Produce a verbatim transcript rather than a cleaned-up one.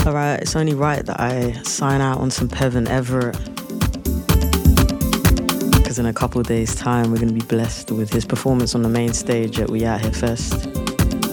Alright, it's only right that I sign out on some Pevin Everett, because in a couple of days' time we're going to be blessed with his performance on the main stage at We Out Here Fest.